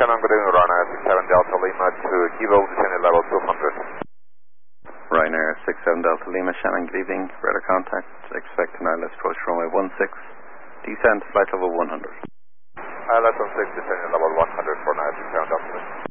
Shannon, good evening, Ryanair 67 Delta Lima to Kilo, descending level 200. Ryanair 67 Delta Lima, Shannon, good evening. Radar contact, expect an ILS approach runway 16, descend flight level 100. ILS 16, descending level 100 for 67 Delta Lima.